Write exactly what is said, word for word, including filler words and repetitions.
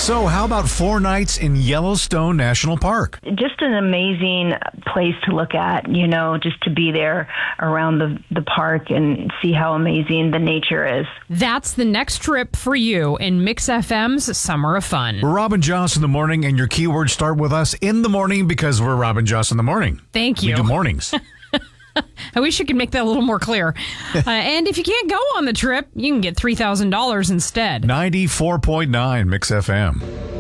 So how about four nights in Yellowstone National Park? Just an amazing place to look at, you know, just to be there around the, the park and see how amazing the nature is. That's the next trip for you in Mix F M's Summer of Fun. We're Rob and Joss in the morning, and your keywords start with us in the morning because we're Rob and Joss in the morning. Thank you. We do mornings. I wish you could make that a little more clear. Uh, and if you can't go on the trip, you can get three thousand dollars instead. ninety-four point nine Mix F M.